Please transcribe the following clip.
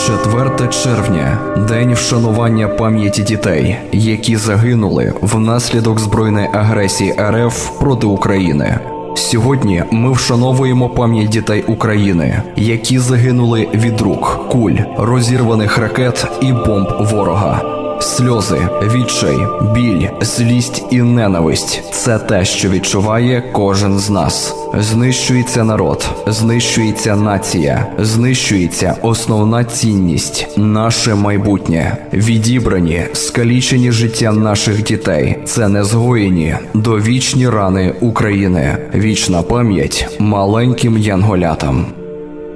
4 червня – день вшанування пам'яті дітей, які загинули внаслідок збройної агресії РФ проти України. Сьогодні ми вшановуємо пам'ять дітей України, які загинули від рук, куль, розірваних ракет і бомб ворога. Сльози, відчай, біль, злість і ненависть – це те, що відчуває кожен з нас. Знищується народ, знищується нація, знищується основна цінність – наше майбутнє. Відібрані, скалічені життя наших дітей – це незгоєні, довічні рани України. Вічна пам'ять маленьким янголятам.